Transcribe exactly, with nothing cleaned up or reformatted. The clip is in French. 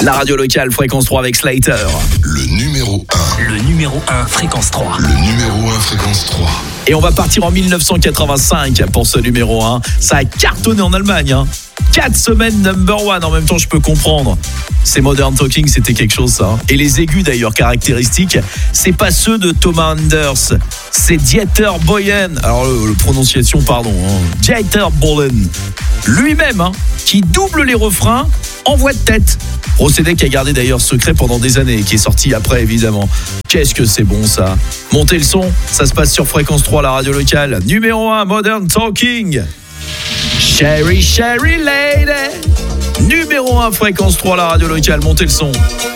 La radio locale, fréquence trois avec Slater. Le numéro un. Le numéro un, fréquence trois. Le numéro un, fréquence trois. Et on va partir en dix-neuf cent quatre-vingt-cinq pour ce numéro un. Ça a cartonné en Allemagne. Hein. Quatre semaines number one. En même temps, je peux comprendre. C'est Modern Talking, c'était quelque chose, ça. Et les aigus, d'ailleurs, caractéristiques, c'est pas ceux de Thomas Anders. C'est Dieter Bohlen. Alors, le, le prononciation, pardon. Hein. Dieter Bohlen. Lui-même, hein, qui double les refrains en voix de tête. Procédé qui a gardé d'ailleurs secret pendant des années et qui est sorti après, évidemment. Qu'est-ce que c'est bon, ça. Montez le son, ça se passe sur Fréquence trois, la radio locale. Numéro un, Modern Talking. Sherry, Sherry Lady. Numéro un, Fréquence trois, la radio locale. Montez le son.